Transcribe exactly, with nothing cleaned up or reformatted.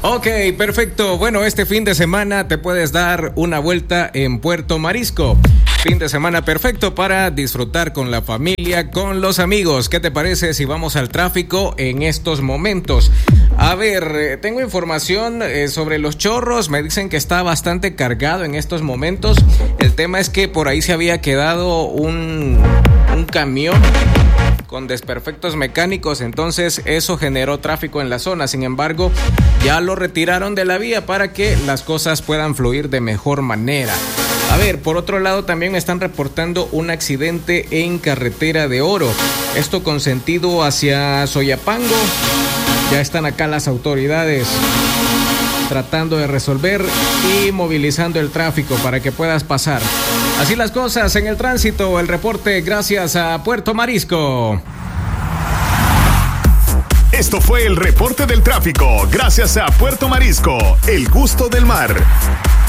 Ok, perfecto. Bueno, este fin de semana te puedes dar una vuelta en Puerto Marisco. Fin de semana perfecto para disfrutar con la familia, con los amigos. ¿Qué te parece si vamos al tráfico en estos momentos? A ver, tengo información eh, sobre los chorros. Me dicen que está bastante cargado en estos momentos. El tema es que por ahí se había quedado un, un camión con desperfectos mecánicos, entonces eso generó tráfico en la zona. Sin embargo, ya lo retiraron de la vía para que las cosas puedan fluir de mejor manera. A ver, por otro lado también están reportando un accidente en Carretera de Oro. Esto con sentido hacia Soyapango. Ya están acá las autoridades tratando de resolver y movilizando el tráfico para que puedas pasar. Así las cosas en el tránsito. El reporte gracias a Puerto Marisco. Esto fue el reporte del tráfico gracias a Puerto Marisco, el gusto del mar.